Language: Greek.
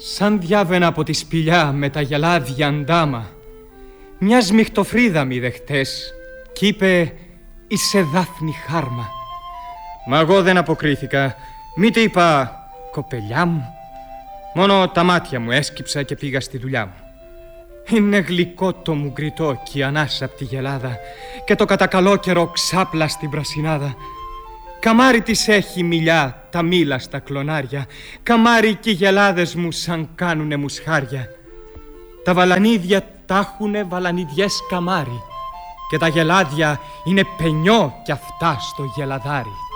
Σαν διάβαινα από τη σπηλιά με τα γελάδια αντάμα, μια σμιχτοφρίδα μ' είδε χτες κι είπε «Είσαι Δάφνη Χάρμα». Μα εγώ δεν αποκρίθηκα, μήτε είπα «Κοπελιά μου». Μόνο τα μάτια μου έσκυψα και πήγα στη δουλειά μου. Είναι γλυκό το μουγκριτό κι η ανάσα απ' τη γελάδα και το κατακαλόκαιρο ξάπλα στην πρασινάδα. Καμάρι της έχει μιλιά τα μήλα στα κλονάρια, καμάρι κι οι γελάδες μου σαν κάνουνε μουσχάρια. Τα βαλανίδια τάχουνε βαλανιδιές καμάρι και τα γελάδια είναι πενιό κι αυτά στο γελαδάρι.